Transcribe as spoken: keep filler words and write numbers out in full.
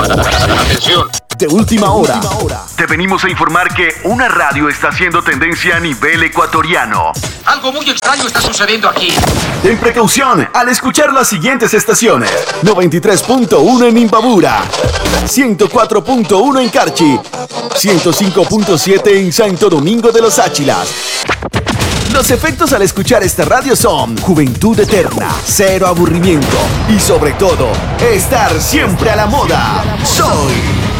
Atención. De última hora. Te venimos a informar que una radio está haciendo tendencia a nivel ecuatoriano. Algo muy extraño está sucediendo aquí. Ten precaución al escuchar las siguientes estaciones. noventa y tres punto uno en Imbabura, ciento cuatro punto uno en Carchi, ciento cinco punto siete en Santo Domingo de los Áchilas. Los efectos al escuchar esta radio son juventud eterna, cero aburrimiento y sobre todo, estar siempre a la moda. Soy